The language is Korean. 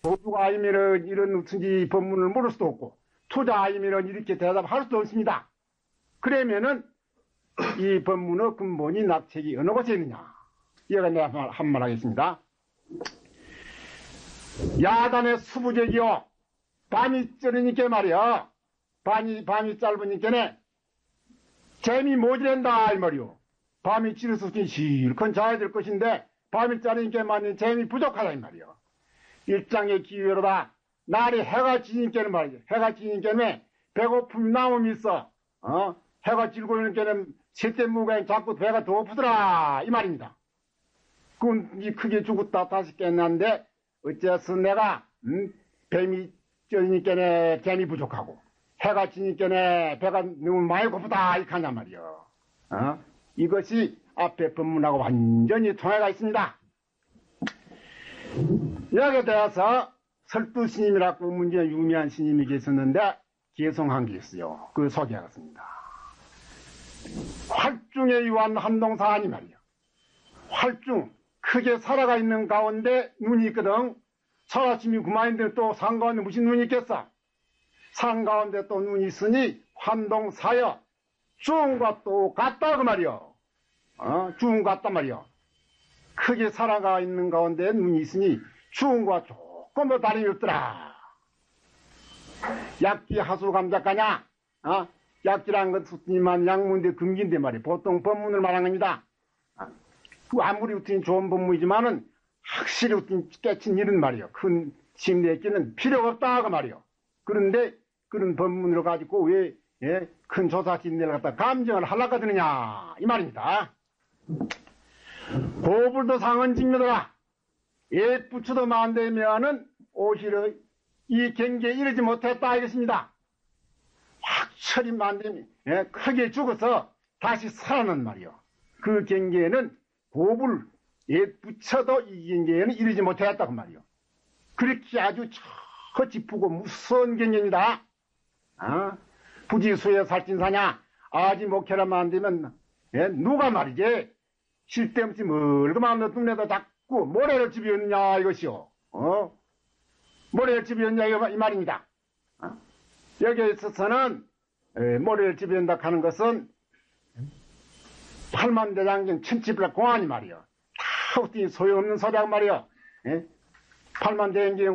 도주가 아니면은 이런 무슨지 법문을 모를 수도 없고, 투자 아니면은 이렇게 대답할 수도 없습니다. 그러면은 이 법문의 근본이 낙책이 어느 곳에 있느냐? 이거 내가 한 말 하겠습니다. 야단의 수부적이요. 밤이 쩌르니까 말이야. 밤이 짧으니까네. 재미 모자란다, 이 말이요. 밤이 찌르서니 실컷 자야 될 것인데, 밤이 짧으니까 많이 재미 부족하다, 이 말이요. 일장의 기회로다. 날이 해가 지니까는 말이죠. 해가 지니까는 배고픔이 남음이 있어. 해가 지고 있으니까는 세때무가 자꾸 배가 더 고프더라, 이 말입니다. 그건 크게 죽었다 다시 깼는데, 어째서 내가, 뱀이 쪄니까네 재미 부족하고, 해가 지니까네 배가 너무 많이 고프다, 이렇게 하냐 말이요. 이것이 앞에 법문하고 완전히 통해가 있습니다. 여기에 대해서 설두 스님이라고 문제는 유명한 스님이 계셨는데, 개성한 게 있어요. 그걸 소개하겠습니다. 활중에 유한 한동사하니 말이요. 활중, 크게 살아가 있는 가운데 눈이 있거든. 철아침이 그만인데 또 산 가운데 무슨 눈이 있겠어? 산 가운데 또 눈이 있으니 환동사여. 주음과 똑같다 그 말이요. 주음 같다 말이요. 크게 살아가 있는 가운데 눈이 있으니 주음과 조금 더 다름이 없더라. 약기 하수 감작가냐? 약기란 것은 약문인데 금기인데 말이야. 보통 법문을 말한 겁니다. 아무리 우tin 좋은 법문이지만은 확실히 우tin 깨친 일은 말이요. 큰 심리했기는 필요가 없다 그 말이요. 그런데 그런 법문으로 가지고 왜 큰 조사 진리를 갖다 감정을 하려고 드느냐 이 말입니다. 고불도 상은 직묘더라. 옛 부처도 만되면은 오히려 이 경계에 이르지 못했다 이것입니다. 확철이 만되면 크게 죽어서 다시 살아난 말이요. 그 경계에는 고불 옛 부처도 이 경계에는 이르지 못했다 그 말이요. 그렇게 아주 저 짚고 무서운 경계입니다. 부지수에 살찐사냐 아지 목회라 만되면 누가 말이지 쓸데없이 멀그만 너 눈에다 자꾸 모래를 집었냐 이것이요. 모래를 집었냐 이 말입니다. 여기에 있어서는 모래를 집어낸다 하는 것은 팔만대장경 천지불라 공안이 말이요. 다 소용없는 소리란 말이요. 팔만대장경